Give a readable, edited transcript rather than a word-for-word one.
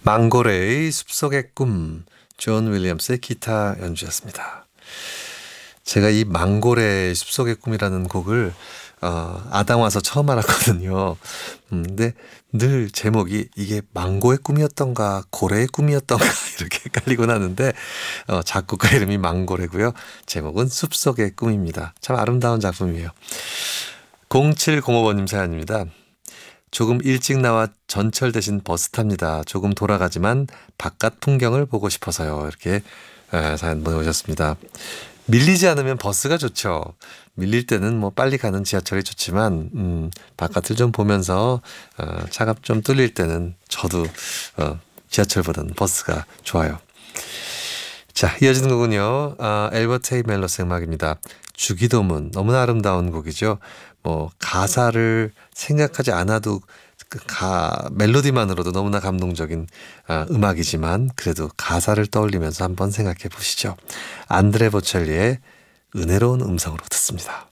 망고레의 숲속의 꿈, 존 윌리엄스의 기타 연주였습니다. 제가 이 망고레의 숲속의 꿈이라는 곡을 아당 와서 처음 알았거든요. 근데 늘 제목이 이게 망고의 꿈이었던가 고래의 꿈이었던가 이렇게 헷갈리곤 하는데 작곡가 이름이 망고레고요. 제목은 숲속의 꿈입니다. 참 아름다운 작품이에요. 0705번님 사연입니다. 조금 일찍 나와 전철 대신 버스 탑니다. 조금 돌아가지만 바깥 풍경을 보고 싶어서요. 이렇게 사연 보내오셨습니다. 밀리지 않으면 버스가 좋죠. 밀릴 때는 뭐 빨리 가는 지하철이 좋지만 바깥을 좀 보면서 차가 좀 뚫릴 때는 저도 지하철보다는 버스가 좋아요. 자, 이어지는 곡은요. 엘버트 헤이멜러스의 음악입니다. 주기도문, 너무나 아름다운 곡이죠. 뭐 가사를 생각하지 않아도 멜로디만으로도 너무나 감동적인 음악이지만 그래도 가사를 떠올리면서 한번 생각해 보시죠. 안드레 보첼리의 은혜로운 음성으로 듣습니다.